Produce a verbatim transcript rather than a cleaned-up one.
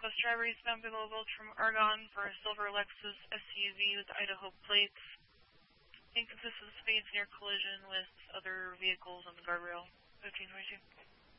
Southwest driver eastbound below Gulch from Argonne for a silver Lexus S U V with Idaho plates. Inconsistent speeds near collision with other vehicles on the guardrail. fifteen twenty-two.